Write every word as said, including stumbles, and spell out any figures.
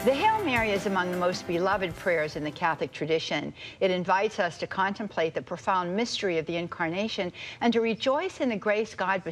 The Hail Mary is among the most beloved prayers in the Catholic tradition. It invites us to contemplate the profound mystery of the Incarnation and to rejoice in the grace God